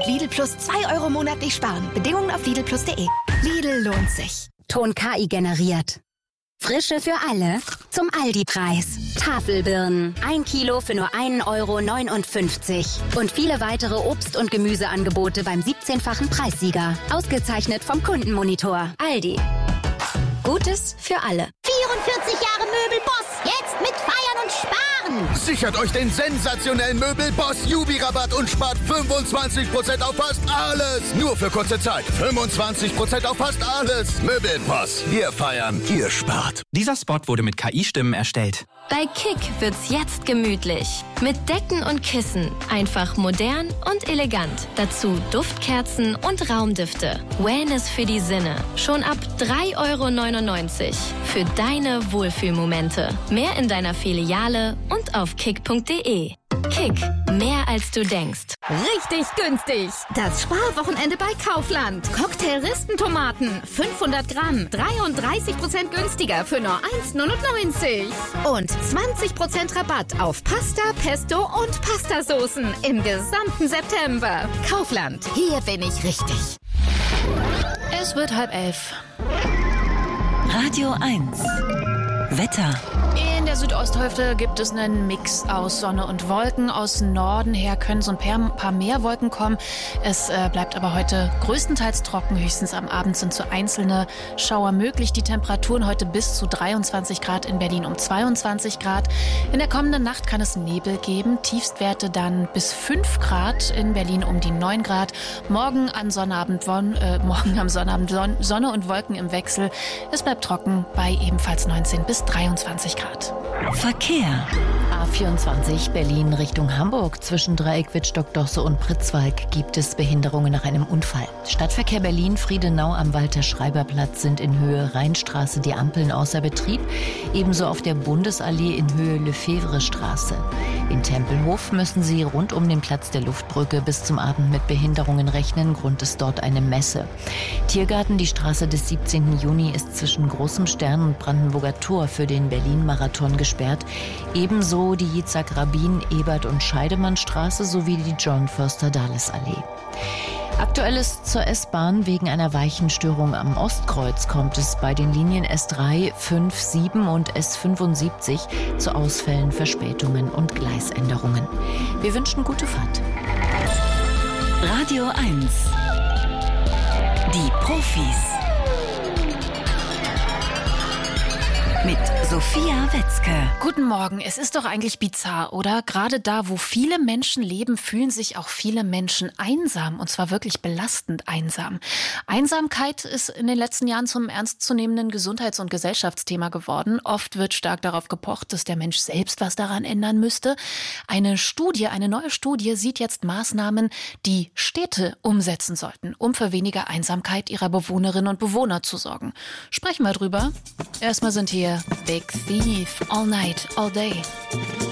Mit Lidl Plus 2 € monatlich sparen. Bedingungen auf lidlplus.de. Lidl lohnt sich. Ton KI generiert. Frische für alle zum Aldi-Preis. Tafelbirnen, 1 Kilo für nur 1,59 € Und viele weitere Obst- und Gemüseangebote beim 17-fachen Preissieger. Ausgezeichnet vom Kundenmonitor. Aldi. Gutes für alle. 44 Jahre Möbelboss. Jetzt mit Feiern und Sparen. Sichert euch den sensationellen Möbelboss Jubi-Rabatt und spart 25% auf fast alles. Nur für kurze Zeit. 25% auf fast alles. Möbelboss. Wir feiern, ihr spart. Dieser Spot wurde mit KI-Stimmen erstellt. Bei Kick wird's jetzt gemütlich. Mit Decken und Kissen. Einfach modern und elegant. Dazu Duftkerzen und Raumdüfte. Wellness für die Sinne. Schon ab 3,99 € für deine Wohlfühlmomente. Mehr in deiner Filiale und auf kick.de. Kick. Mehr als du denkst. Richtig günstig. Das Sparwochenende bei Kaufland. Cocktail-Ristentomaten. 500 Gramm. 33% günstiger für nur 1,99 €. Und 20% Rabatt auf Pasta, Pesto und Pastasoßen im gesamten September. Kaufland. Hier bin ich richtig. Es wird 10:30. Radio 1. Wetter. In der Südosthälfte gibt es einen Mix aus Sonne und Wolken. Aus Norden her können so ein paar mehr Wolken kommen. Es bleibt aber heute größtenteils trocken. Höchstens am Abend sind so einzelne Schauer möglich. Die Temperaturen heute bis zu 23 Grad, in Berlin um 22 Grad. In der kommenden Nacht kann es Nebel geben. Tiefstwerte dann bis 5 Grad, in Berlin um die 9 Grad. Morgen am Sonnabend Sonne und Wolken im Wechsel. Es bleibt trocken bei ebenfalls 19 bis 23 Grad. Verkehr. A24 Berlin Richtung Hamburg. Zwischen Dreieck Wittstock-Dosse und Pritzwalk gibt es Behinderungen nach einem Unfall. Stadtverkehr Berlin Friedenau am Walter-Schreiber-Platz sind in Höhe Rheinstraße die Ampeln außer Betrieb. Ebenso auf der Bundesallee in Höhe Lefebvre-Straße. In Tempelhof müssen Sie rund um den Platz der Luftbrücke bis zum Abend mit Behinderungen rechnen. Grund ist dort eine Messe. Tiergarten, die Straße des 17. Juni ist zwischen Großem Stern und Brandenburger Tor für den Berlin-Marathon gesperrt. Ebenso die Yitzhak-Rabin-, Ebert- und Scheidemannstraße sowie die John-Förster-Dahles-Allee. Aktuelles zur S-Bahn. Wegen einer Weichenstörung am Ostkreuz kommt es bei den Linien S3, 5, 7 und S75 zu Ausfällen, Verspätungen und Gleisänderungen. Wir wünschen gute Fahrt. Radio 1. Die Profis. Mit Sophia Wetzke. Guten Morgen. Es ist doch eigentlich bizarr, oder? Gerade da, wo viele Menschen leben, fühlen sich auch viele Menschen einsam. Und zwar wirklich belastend einsam. Einsamkeit ist in den letzten Jahren zum ernstzunehmenden Gesundheits- und Gesellschaftsthema geworden. Oft wird stark darauf gepocht, dass der Mensch selbst was daran ändern müsste. Eine neue Studie sieht jetzt Maßnahmen, die Städte umsetzen sollten, um für weniger Einsamkeit ihrer Bewohnerinnen und Bewohner zu sorgen. Sprechen wir drüber. Erstmal sind hier Big Thief, All Night, All Day.